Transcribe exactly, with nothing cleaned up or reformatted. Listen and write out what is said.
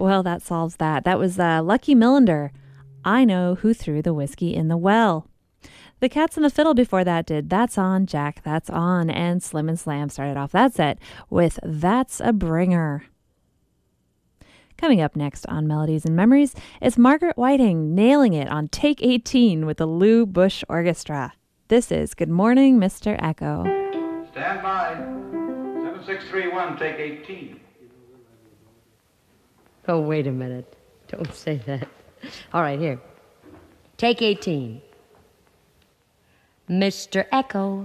Well, that solves that. That was uh, Lucky Millinder. I Know Who Threw the Whiskey in the Well. The Cats and the Fiddle before that did That's On, Jack, That's On. And Slim and Slam started off that set with That's a Bringer. Coming up next on Melodies and Memories is Margaret Whiting nailing it on Take eighteen with the Lou Bush Orchestra. This is Good Morning, Mister Echo. Stand by. seven six three one, take eighteen. Oh, wait a minute. Don't say that. All right, here. Take eighteen. Mister Echo,